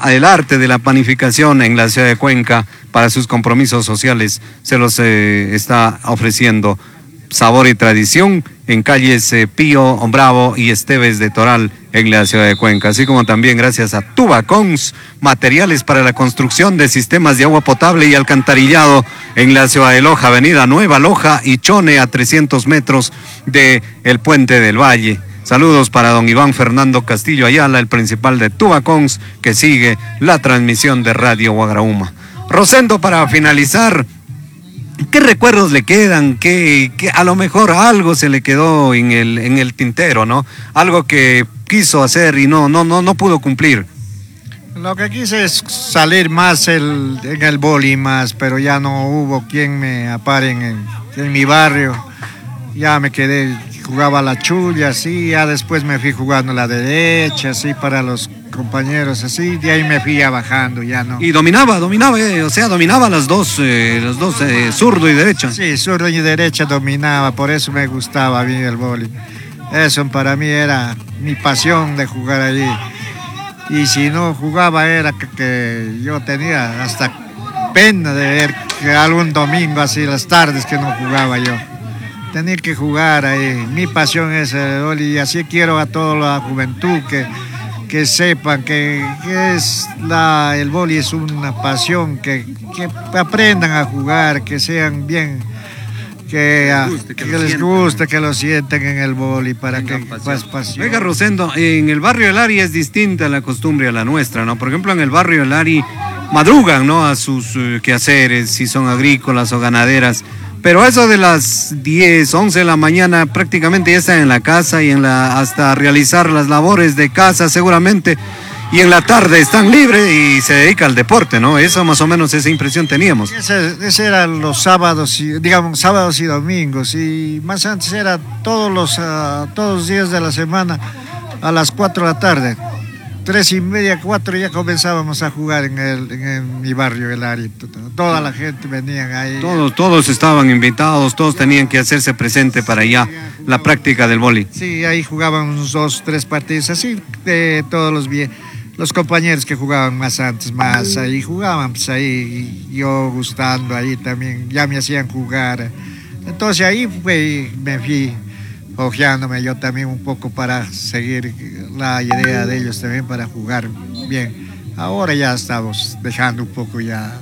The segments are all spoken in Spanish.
el arte de la panificación en la ciudad de Cuenca para sus compromisos sociales. Se los está ofreciendo. Sabor y tradición en calles Pío Bravo y Esteves de Toral en la ciudad de Cuenca, así como también gracias a Tubacons, materiales para la construcción de sistemas de agua potable y alcantarillado en la ciudad de Loja, avenida Nueva Loja y Chone, a 300 metros de el Puente del Valle. Saludos para don Iván Fernando Castillo Ayala, el principal de Tubacons, que sigue la transmisión de Radio Guagrauma. Rosendo, para finalizar, ¿qué recuerdos le quedan? Que a lo mejor algo se le quedó en el tintero, ¿no? Algo que quiso hacer y no pudo cumplir. Lo que quise es salir más en el boli más, pero ya no hubo quien me apare en mi barrio. Ya me quedé, jugaba la chulla, así, ya después me fui jugando la derecha, así, para los compañeros, así, de ahí me fui ya bajando, ya no. Y dominaba, o sea, dominaba los dos, zurdo y derecha. Sí, zurdo y derecha dominaba, por eso me gustaba bien el vóley. Eso para mí era mi pasión de jugar allí. Y si no jugaba era que yo tenía hasta pena de ver que algún domingo, así, las tardes que no jugaba yo. Tenía que jugar ahí, mi pasión es el vóley y así quiero a toda la juventud que sepan que el vóley es una pasión, que aprendan a jugar, que sean bien, que les guste, que lo sienten en el vóley para que pues pasión. Oiga, Rosendo, en el barrio del Ari es distinta la costumbre a la nuestra, ¿no? Por ejemplo, en el barrio del Ari madrugan, ¿no?, a sus quehaceres, si son agrícolas o ganaderas. Pero eso de las 10, 11 de la mañana prácticamente ya están en la casa y hasta realizar las labores de casa seguramente. Y en la tarde están libres y se dedica al deporte, ¿no? Eso más o menos, esa impresión teníamos. Ese eran los sábados, sábados y domingos. Y más antes era todos los días de la semana a las 4 de la tarde. 3:30, 4 ya comenzábamos a jugar en mi barrio, el Ari. Toda la gente venía ahí. Todos estaban invitados, todos tenían que hacerse presente para allá la práctica del vóley. Sí, ahí jugaban unos 2, 3 partidos así, de todos los compañeros que jugaban más antes, más ahí jugaban, pues ahí yo gustando ahí también, ya me hacían jugar. Entonces ahí me fui ojeándome yo también un poco para seguir la idea de ellos también para jugar bien. Ahora ya estamos dejando un poco ya.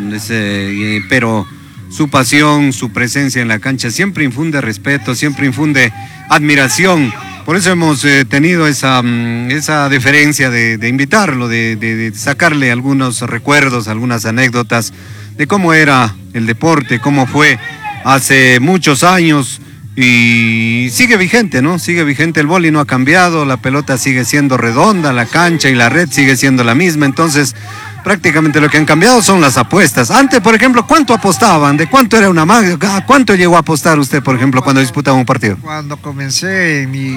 Pero su pasión, su presencia en la cancha siempre infunde respeto, siempre infunde admiración. Por eso hemos tenido esa deferencia de invitarlo, de sacarle algunos recuerdos, algunas anécdotas de cómo era el deporte, cómo fue hace muchos años. Y sigue vigente, ¿no? Sigue vigente el vóley, no ha cambiado, la pelota sigue siendo redonda, la cancha y la red sigue siendo la misma. Entonces, prácticamente lo que han cambiado son las apuestas. Antes, por ejemplo, ¿cuánto apostaban? ¿De cuánto era una magia? ¿Cuánto llegó a apostar usted, por ejemplo, cuando disputaba un partido? Cuando comencé en mis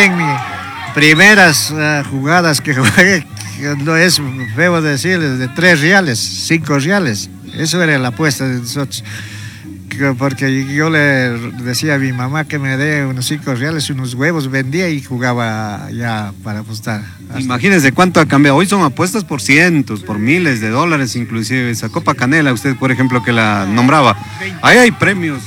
primeras jugadas que jugué, no es feo decirles, de 3 reales, 5 reales. Eso era la apuesta de nosotros. Porque yo le decía a mi mamá que me dé unos 5 reales, unos huevos, vendía y jugaba ya para apostar. Imagínese cuánto ha cambiado. Hoy son apuestas por cientos, por miles de dólares, inclusive esa Copa Canela, usted por ejemplo que la nombraba. Ahí hay premios.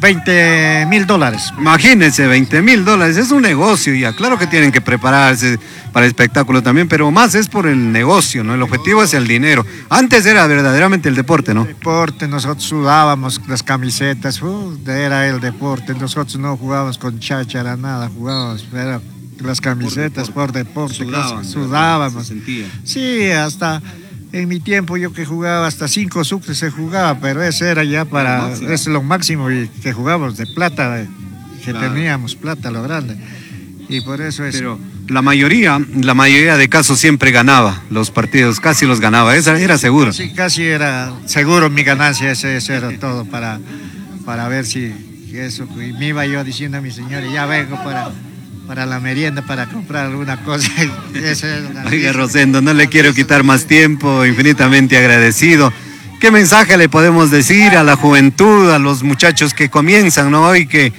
$20,000. Imagínense, $20,000, es un negocio ya. Claro que tienen que prepararse para el espectáculo también, pero más es por el negocio, ¿no? El objetivo es el dinero. Antes era verdaderamente el deporte, ¿no? El deporte, nosotros sudábamos las camisetas, era el deporte. Nosotros no jugábamos con cháchara, nada, jugábamos, pero las camisetas por deporte. Sudábamos. Sí, hasta en mi tiempo yo que jugaba hasta 5 sucres se jugaba, pero ese era ya es lo máximo y que jugábamos de plata, que teníamos plata, lo grande. Y por eso es. Pero la mayoría de casos siempre ganaba los partidos, casi los ganaba, esa era seguro. Sí, casi era seguro mi ganancia, ese era todo para ver si eso. Y me iba yo diciendo a mi señora, ya vengo para la merienda, para comprar alguna cosa. Oiga, Rosendo, no le quiero quitar más tiempo, infinitamente agradecido. ¿Qué mensaje le podemos decir a la juventud, a los muchachos que comienzan, ¿no? Hoy que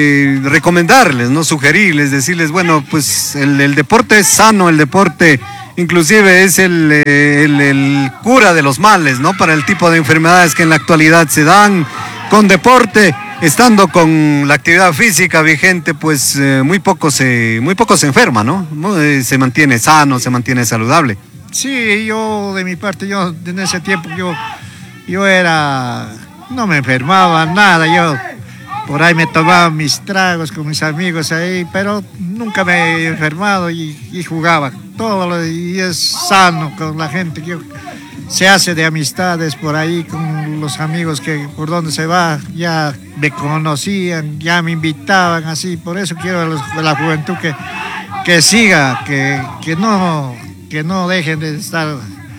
recomendarles, no sugerirles, decirles, bueno, pues el deporte es sano, el deporte inclusive es el cura de los males, ¿no? Para el tipo de enfermedades que en la actualidad se dan con deporte, estando con la actividad física vigente, pues muy poco se enferma, ¿no? Se mantiene sano, se mantiene saludable. Sí, yo de mi parte, yo en ese tiempo yo era, no me enfermaba nada, yo por ahí me tomaba mis tragos con mis amigos ahí, pero nunca me he enfermado y jugaba y es sano con la gente que se hace de amistades por ahí con los amigos que por donde se va ya me conocían, ya me invitaban así, por eso quiero a la juventud que siga, que no dejen de estar,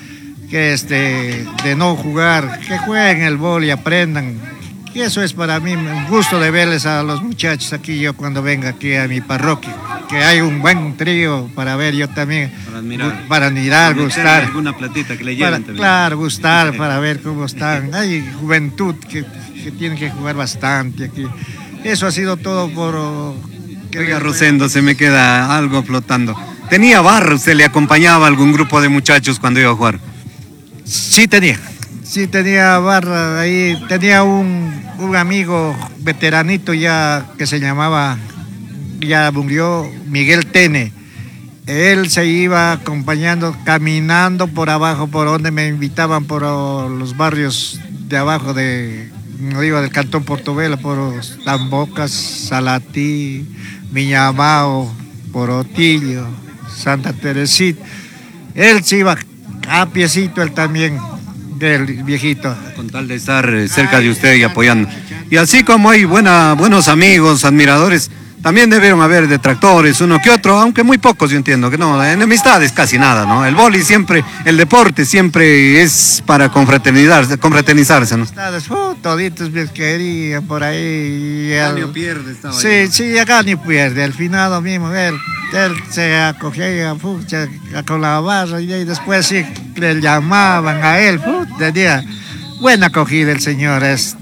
de no jugar, que jueguen el vóley y aprendan. Y eso es para mí un gusto de verles a los muchachos aquí, yo cuando venga aquí a mi parroquia, que hay un buen trío para ver yo también, para admirar, gustar. Alguna platita que le lleven también. Claro, gustar para ver cómo están. Hay juventud que tiene que jugar bastante aquí. Eso ha sido todo por... Oiga, Rosendo, se me queda algo flotando. ¿Tenía barra? ¿Usted le acompañaba a algún grupo de muchachos cuando iba a jugar? Sí tenía barra ahí. Tenía un amigo veteranito ya que se llamaba, ya murió, Miguel Tene. Él se iba acompañando, caminando por abajo, por donde me invitaban, por los barrios de abajo del Cantón Portobelo, por Tambocas, Salatí, Miñamao, Porotillo, Santa Teresita. Él se iba a piecito, él también, del viejito. Con tal de estar cerca de usted y apoyando. Y así como hay buenos amigos, admiradores, también debieron haber detractores, uno que otro, aunque muy pocos, yo entiendo que no, enemistades casi nada, ¿no? El vóley siempre, el deporte siempre es para confraternizarse, ¿no? Toditos me querían por ahí. Gane o pierde estaba ahí. Sí, gane o pierde, al final mismo, él se acogía con la barra y después sí le llamaban a él, tenía buena acogida el señor,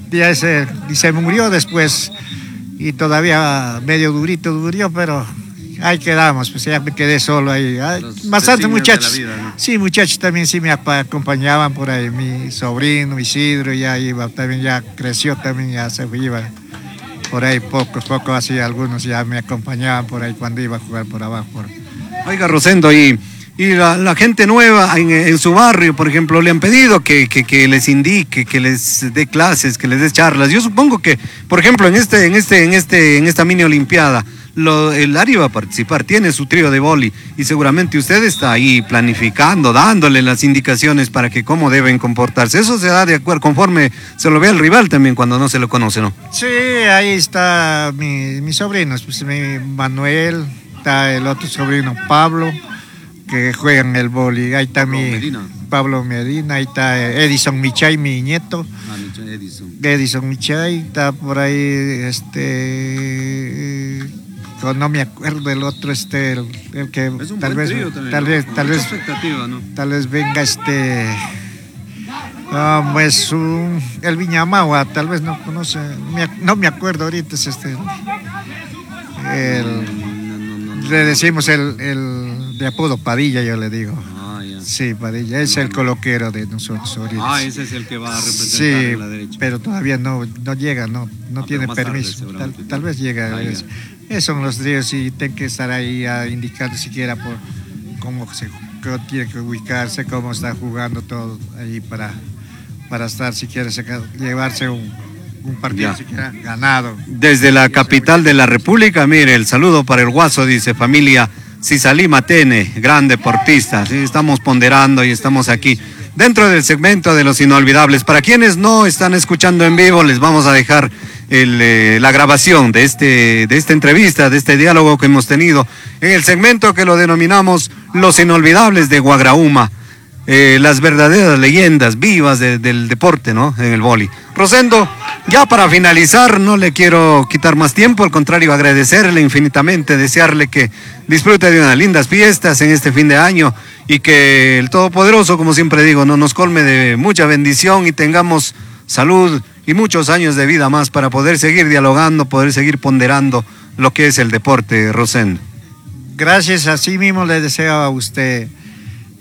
y se murió después. Y todavía medio duró, pero ahí quedamos, pues ya me quedé solo ahí. Bastante muchachos. Vida, ¿no? Sí, muchachos también sí me acompañaban por ahí. Mi sobrino, Isidro, ya iba, también ya creció, también ya se iba por ahí poco a poco, así algunos ya me acompañaban por ahí cuando iba a jugar por abajo. Oiga, Rosendo, y la gente nueva en su barrio, por ejemplo, le han pedido que les indique, que les dé clases, que les dé charlas. Yo supongo que, por ejemplo, en esta mini olimpiada, el área va a participar, tiene su trío de vóley y seguramente usted está ahí planificando, dándole las indicaciones para que cómo deben comportarse. Eso se da de acuerdo conforme se lo ve al rival también cuando no se lo conoce, ¿no? Sí, ahí está mis sobrinos, pues mi Manuel, está el otro sobrino Pablo, que juegan el vóley. Ahí está Pablo Medina, ahí está Edison Michay, mi nieto. Edison Michay, está por ahí, no me acuerdo el otro, el que tal vez expectativa, ¿no? Tal vez venga el Viñamagua, tal vez no conoce, no me acuerdo ahorita, es le decimos el de apodo Padilla, yo le digo. Sí, Padilla, es el coloquero de nosotros ahorita. Ese es el que va a representar a la derecha. Pero todavía no llega, no tiene permiso. Tal vez llega. Esos son los tríos y tienen que estar ahí indicando siquiera por cómo tiene que ubicarse, cómo está jugando todo ahí para estar, si quiere llevarse un partido siquiera ganado. Desde la capital de la República, mire, el saludo para el Guaso, dice familia Cisalí Matene, gran deportista. Sí, estamos ponderando y estamos aquí dentro del segmento de los inolvidables. Para quienes no están escuchando en vivo, les vamos a dejar la grabación de esta entrevista, de este diálogo que hemos tenido en el segmento que lo denominamos Los Inolvidables de Guagrauma. Las verdaderas leyendas vivas del deporte, ¿no? En el vóley. Rosendo, ya para finalizar, no le quiero quitar más tiempo, al contrario, agradecerle infinitamente, desearle que disfrute de unas lindas fiestas en este fin de año y que el Todopoderoso, como siempre digo, nos colme de mucha bendición y tengamos salud y muchos años de vida más para poder seguir dialogando, poder seguir ponderando lo que es el deporte, Rosendo. Gracias, así mismo le deseo a usted.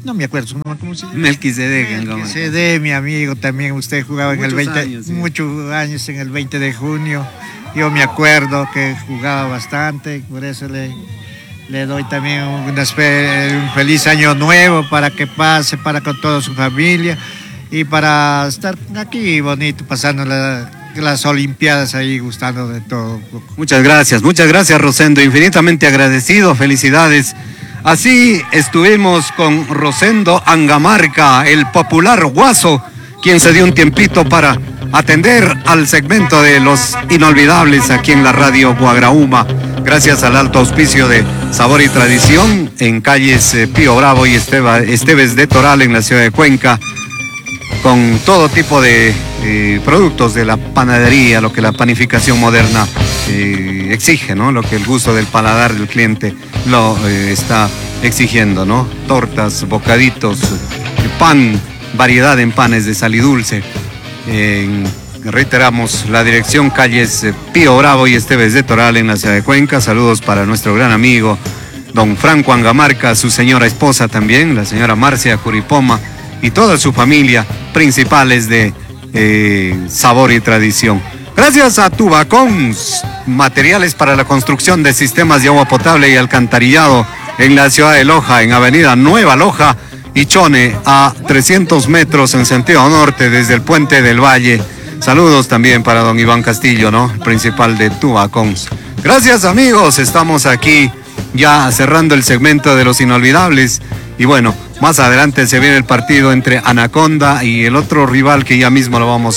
no me acuerdo su nombre, ¿cómo se llama? Melquisedec Angamarca. Melquisedec, mi amigo, también usted jugaba en el 20, años, sí. muchos años en el 20 de junio. Yo me acuerdo que jugaba bastante, por eso le doy también un feliz año nuevo para que pase, para con toda su familia y para estar aquí bonito, pasando las Olimpiadas ahí, gustando de todo. Muchas gracias, Rosendo, infinitamente agradecido, felicidades. Así estuvimos con Rosendo Angamarca, el popular Guaso, quien se dio un tiempito para atender al segmento de los inolvidables aquí en la radio Guagrauma, gracias al alto auspicio de Sabor y Tradición en calles Pío Bravo y Esteves de Toral en la ciudad de Cuenca, con todo tipo de productos de la panadería, lo que la panificación moderna exige, ¿no? Lo que el gusto del paladar del cliente lo está exigiendo, ¿no? Tortas, bocaditos, pan, variedad en panes de sal y dulce. Reiteramos la dirección, calles Pío Bravo y Esteves de Toral en la ciudad de Cuenca. Saludos para nuestro gran amigo don Franco Angamarca, su señora esposa también, la señora Marcia Curipoma, y toda su familia, principales de Sabor y Tradición. Gracias a Tubacons, materiales para la construcción de sistemas de agua potable y alcantarillado en la ciudad de Loja, en avenida Nueva Loja y Chone, a 300 metros en sentido norte desde el Puente del Valle. Saludos también para don Iván Castillo, ¿no? Principal de Tubacons. Gracias, amigos, estamos aquí ya cerrando el segmento de los inolvidables. Y bueno, más adelante se viene el partido entre Anaconda y el otro rival que ya mismo lo vamos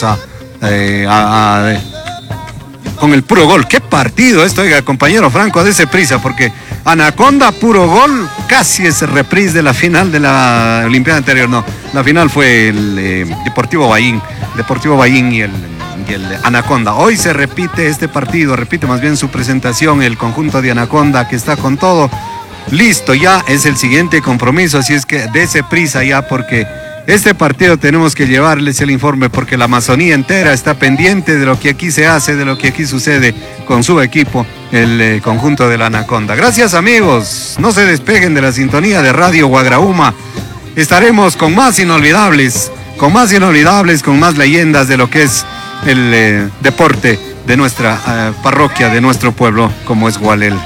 con el puro gol. ¡Qué partido esto! Oiga, compañero Franco, dése prisa, porque Anaconda, puro gol, casi es reprise de la final de la Olimpiada anterior. No, la final fue el Deportivo Baín y el Anaconda. Hoy se repite este partido, repite más bien su presentación, el conjunto de Anaconda, que está con todo listo, ya es el siguiente compromiso, así es que dése prisa ya, porque este partido tenemos que llevarles el informe, porque la Amazonía entera está pendiente de lo que aquí se hace, de lo que aquí sucede con su equipo, el conjunto de la Anaconda. Gracias, amigos, no se despeguen de la sintonía de Radio Guagrauma. Estaremos con más inolvidables, con más leyendas de lo que es el deporte de nuestra parroquia, de nuestro pueblo, como es Gualel.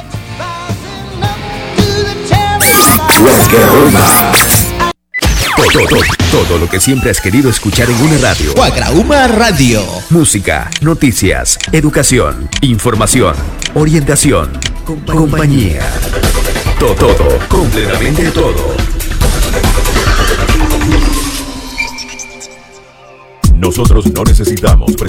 Todo lo que siempre has querido escuchar en una radio. Guagrauma Radio. Música, noticias, educación, información, orientación, compañía. Todo, completamente todo. Nosotros no necesitamos